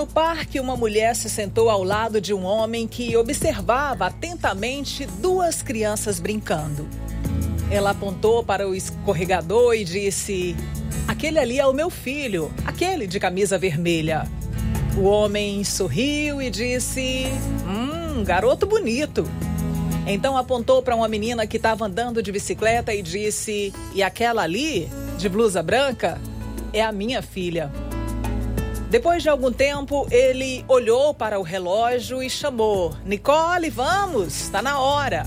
parque, uma mulher se sentou ao lado de um homem que observava atentamente duas crianças brincando. Ela apontou para o escorregador e disse: "Aquele ali é o meu filho, aquele de camisa vermelha." O homem sorriu e disse: garoto bonito." Então apontou para uma menina que estava andando de bicicleta e disse: "E aquela ali, de blusa branca, é a minha filha." Depois de algum tempo, ele olhou para o relógio e chamou: "Nicole, vamos, está na hora."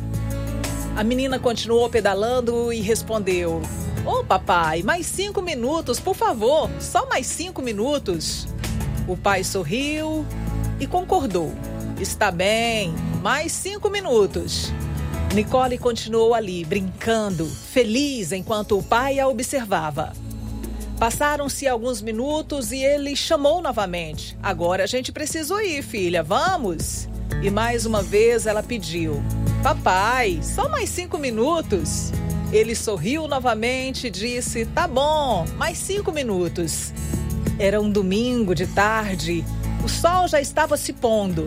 A menina continuou pedalando e respondeu: "Ô papai, mais 5 minutos, por favor, só mais 5 minutos." O pai sorriu e concordou: "Está bem, mais 5 minutos." Nicole continuou ali, brincando, feliz enquanto o pai a observava. Passaram-se alguns minutos e ele chamou novamente: "Agora a gente precisa ir, filha, vamos?" E mais uma vez ela pediu: "Papai, só mais 5 minutos." Ele sorriu novamente e disse: "Tá bom, mais 5 minutos." Era um domingo de tarde, o sol já estava se pondo.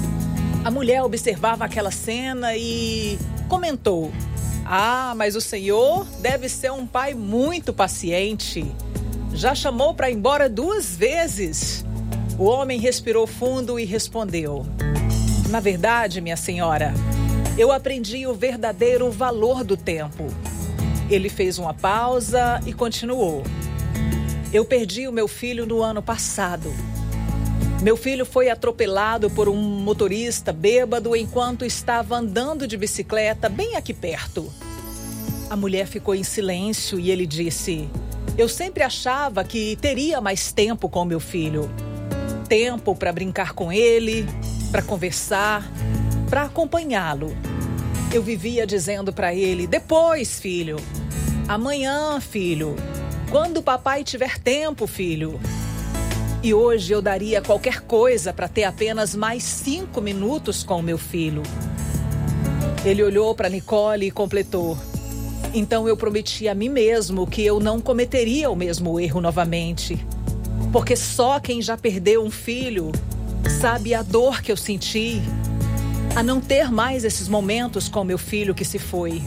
A mulher observava aquela cena e comentou: "Ah, mas o senhor deve ser um pai muito paciente. Já chamou para ir embora 2 vezes." O homem respirou fundo e respondeu: "Na verdade, minha senhora, eu aprendi o verdadeiro valor do tempo." Ele fez uma pausa e continuou: "Eu perdi o meu filho no ano passado. Meu filho foi atropelado por um motorista bêbado enquanto estava andando de bicicleta bem aqui perto." A mulher ficou em silêncio e ele disse: "Eu sempre achava que teria mais tempo com meu filho. Tempo para brincar com ele, para conversar, para acompanhá-lo. Eu vivia dizendo para ele: depois, filho. Amanhã, filho. Quando o papai tiver tempo, filho." E hoje eu daria qualquer coisa para ter apenas mais 5 minutos com o meu filho. Ele olhou para Nicole e completou: "Então eu prometi a mim mesmo que eu não cometeria o mesmo erro novamente. Porque só quem já perdeu um filho sabe a dor que eu senti a não ter mais esses momentos com meu filho que se foi.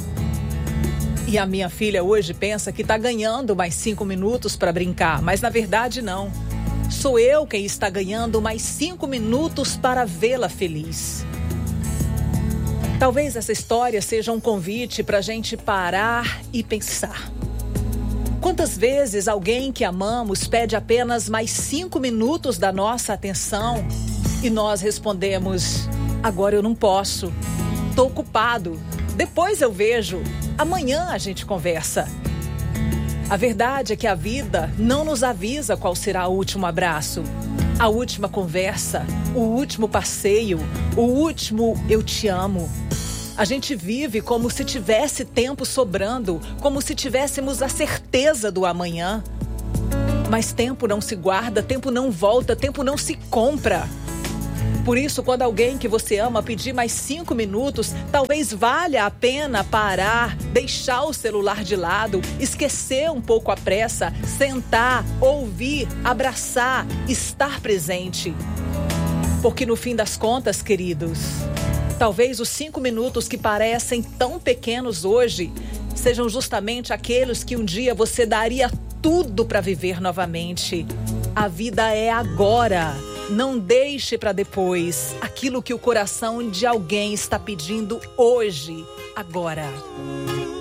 E a minha filha hoje pensa que está ganhando mais 5 minutos para brincar, mas na verdade não. Sou eu quem está ganhando mais 5 minutos para vê-la feliz." Talvez essa história seja um convite para a gente parar e pensar. Quantas vezes alguém que amamos pede apenas mais 5 minutos da nossa atenção e nós respondemos: "Agora eu não posso, estou ocupado, depois eu vejo, amanhã a gente conversa." A verdade é que a vida não nos avisa qual será o último abraço, a última conversa, o último passeio, o último "eu te amo." A gente vive como se tivesse tempo sobrando, como se tivéssemos a certeza do amanhã. Mas tempo não se guarda, tempo não volta, tempo não se compra. Por isso, quando alguém que você ama pedir mais 5 minutos, talvez valha a pena parar, deixar o celular de lado, esquecer um pouco a pressa, sentar, ouvir, abraçar, estar presente. Porque no fim das contas, queridos, talvez os 5 minutos que parecem tão pequenos hoje sejam justamente aqueles que um dia você daria tudo para viver novamente. A vida é agora. Não deixe para depois aquilo que o coração de alguém está pedindo hoje, agora.